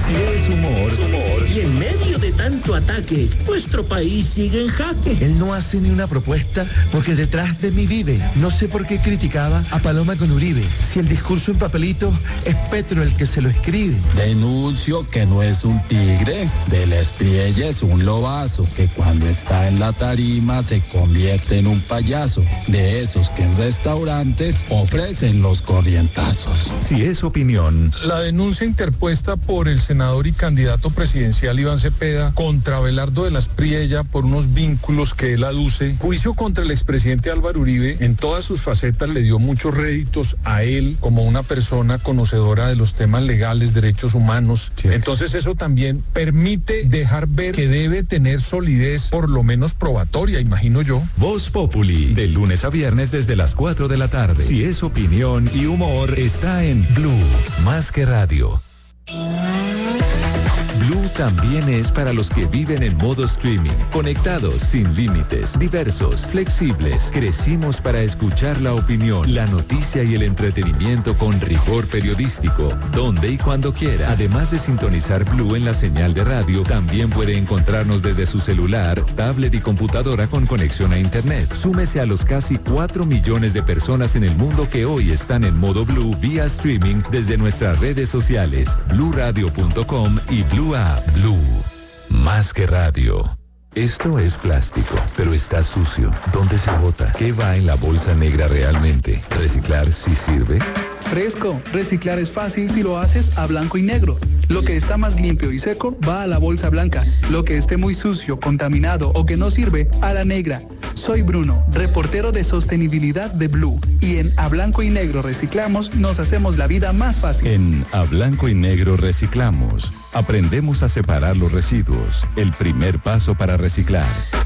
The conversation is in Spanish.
Si es humor. Y en medio de tanto ataque, nuestro país sigue en jaque. Él no hace ni una propuesta porque detrás de mí vive. No sé por qué criticaba a Paloma con Uribe. Si el discurso en papelitos es Petro el que se lo escribe. Denuncio que no es un tigre, del esprielle es un lobazo, que cuando está en la tarima se convierte en un payaso, de esos que en restaurantes ofrecen los corrientazos. Si es opinión. La denuncia interpuesta por el senador y candidato presidencial Iván Cepeda contra Abelardo de la Espriella por unos vínculos que él aduce. Juicio contra el expresidente Álvaro Uribe en todas sus facetas le dio muchos réditos a él como una persona conocedora de los temas legales, derechos humanos. Cierto. Entonces eso también permite dejar ver que debe tener solidez, por lo menos probatoria, imagino yo. Voz Populi, de lunes a viernes desde las 4 de la tarde. Si es opinión y humor, está en Blue, más que radio. Blue también es para los que viven en modo streaming, conectados, sin límites, diversos, flexibles. Crecimos para escuchar la opinión, la noticia y el entretenimiento con rigor periodístico, donde y cuando quiera. Además de sintonizar Blue en la señal de radio, también puede encontrarnos desde su celular, tablet y computadora con conexión a internet. Súmese a los casi 4 millones de personas en el mundo que hoy están en modo Blue vía streaming desde nuestras redes sociales, bluradio.com y Blue App. Blue, más que radio. Esto es plástico, pero está sucio. ¿Dónde se bota? ¿Qué va en la bolsa negra realmente? ¿Reciclar sí sirve? Fresco, reciclar es fácil si lo haces a blanco y negro. Lo que está más limpio y seco va a la bolsa blanca. Lo que esté muy sucio, contaminado o que no sirve, a la negra. Soy Bruno, reportero de sostenibilidad de Blue. Y en A Blanco y Negro Reciclamos nos hacemos la vida más fácil. En A Blanco y Negro Reciclamos, aprendemos a separar los residuos. El primer paso para reciclar.